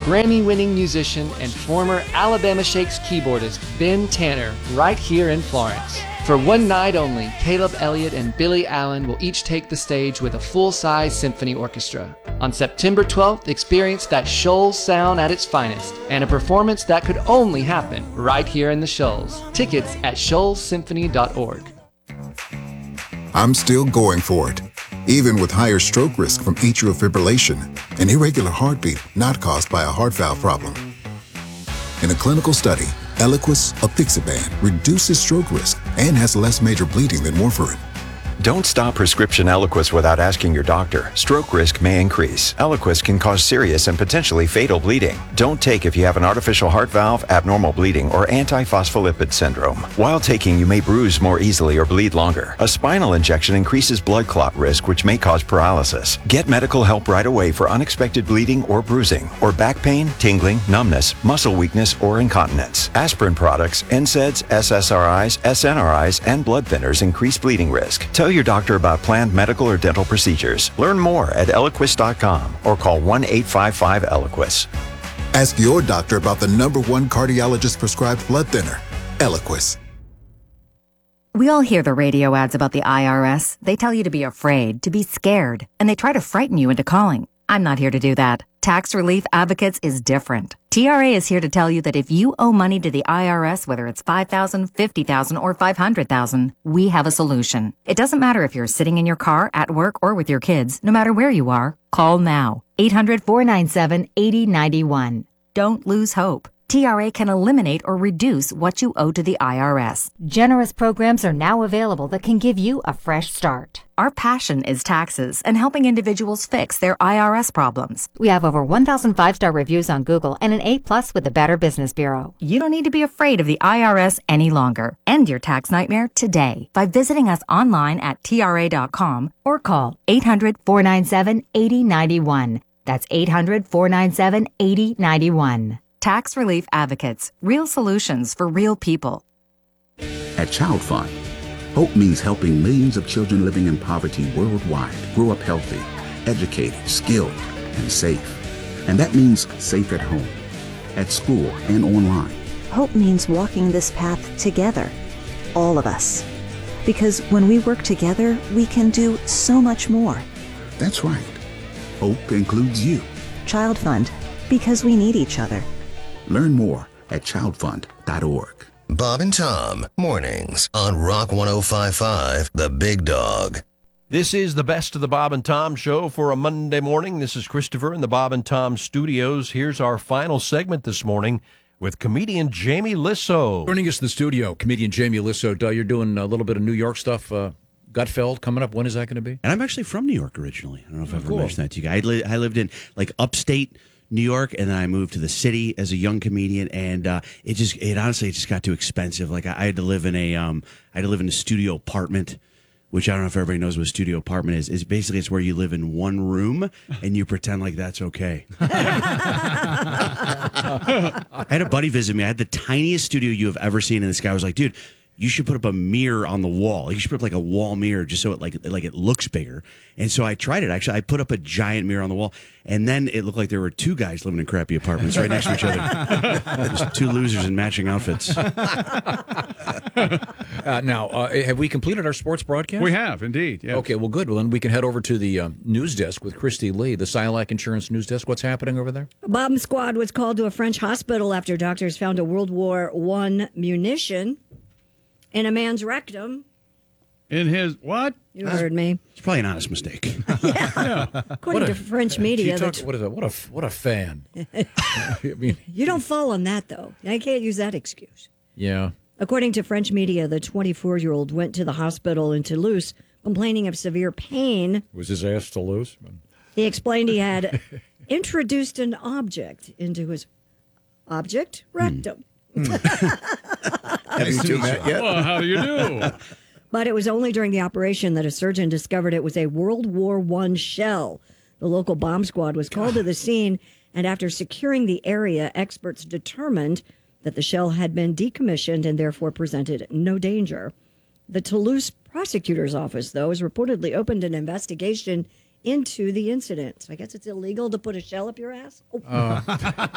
Grammy-winning musician and former Alabama Shakes keyboardist Ben Tanner right here in Florence. For one night only, Caleb Elliott and Billy Allen will each take the stage with a full-size symphony orchestra. On September 12th, experience that Shoals sound at its finest and a performance that could only happen right here in the Shoals. Tickets at shoalssymphony.org. I'm still going for it, even with higher stroke risk from atrial fibrillation, an irregular heartbeat not caused by a heart valve problem. In a clinical study, Eliquis apixaban reduces stroke risk and has less major bleeding than warfarin. Don't stop prescription Eliquis without asking your doctor. Stroke risk may increase. Eliquis can cause serious and potentially fatal bleeding. Don't take if you have an artificial heart valve, abnormal bleeding, or antiphospholipid syndrome. While taking, you may bruise more easily or bleed longer. A spinal injection increases blood clot risk, which may cause paralysis. Get medical help right away for unexpected bleeding or bruising, or back pain, tingling, numbness, muscle weakness, or incontinence. Aspirin products, NSAIDs, SSRIs, SNRIs, and blood thinners increase bleeding risk. Tell your doctor about planned medical or dental procedures. Learn more at Eliquis.com or call 1-855-ELIQUIS. Ask your doctor about the #1 cardiologist prescribed blood thinner, Eliquis. We all hear the radio ads about the IRS. They tell you to be afraid, to be scared, and they try to frighten you into calling. I'm not here to do that. Tax Relief Advocates is different. TRA is here to tell you that if you owe money to the IRS, whether it's $5,000, $50,000, or $500,000, we have a solution. It doesn't matter if you're sitting in your car, at work, or with your kids. No matter where you are, call now. 800-497-8091. Don't lose hope. TRA can eliminate or reduce what you owe to the IRS. Generous programs are now available that can give you a fresh start. Our passion is taxes and helping individuals fix their IRS problems. We have over 1,000 5-star reviews on Google and an A+ with the Better Business Bureau. You don't need to be afraid of the IRS any longer. End your tax nightmare today by visiting us online at TRA.com or call 800-497-8091. That's 800-497-8091. Tax Relief Advocates, real solutions for real people. At Child Fund, hope means helping millions of children living in poverty worldwide grow up healthy, educated, skilled, and safe. And that means safe at home, at school, and online. Hope means walking this path together, all of us. Because when we work together, we can do so much more. That's right. Hope includes you. Child Fund, because we need each other. Learn more at childfund.org. Bob and Tom, mornings on Rock 105.5, The Big Dog. This is the best of the Bob and Tom show for a Monday morning. This is Christopher in the Bob and Tom studios. Here's our final segment this morning with comedian Jamie Lissow. Joining us in the studio, comedian Jamie Lissow. You're doing a little bit of New York stuff. Gutfeld coming up. When is that going to be? And I'm actually from New York originally. I don't know if I've ever mentioned that to you guys. I lived in like upstate New York, and then I moved to the city as a young comedian, and it honestly just got too expensive. Like I had to live in a studio apartment, which I don't know if everybody knows what a studio apartment is. It's basically where you live in one room and you pretend like that's okay. I had a buddy visit me. I had the tiniest studio you have ever seen, and this guy was like, "Dude, you should put up a mirror on the wall. You should put up like a wall mirror just so it looks bigger." And so I tried it. Actually, I put up a giant mirror on the wall, and then it looked like there were two guys living in crappy apartments right next to each other. Just two losers in matching outfits. Now, have we completed our sports broadcast? We have, indeed. Yes. Okay, well, good. Well, then we can head over to the news desk with Christy Lee, the Silac Insurance news desk. What's happening over there? A bomb squad was called to a French hospital after doctors found a World War I munition in a man's rectum. In his what? You heard me. It's probably an honest mistake. Yeah. According to French media. What a fan. I mean, you don't fall on that, though. I can't use that excuse. Yeah. According to French media, the 24-year-old went to the hospital in Toulouse complaining of severe pain. Was his ass Toulouse? He explained he had introduced an object into his object rectum. Nice to meet you. Well, how do you do? But it was only during the operation that a surgeon discovered it was a World War I shell. The local bomb squad was called to the scene, and after securing the area, experts determined that the shell had been decommissioned and therefore presented no danger. The Toulouse prosecutor's office, though, has reportedly opened an investigation into the incident. So I guess it's illegal to put a shell up your ass? Oh.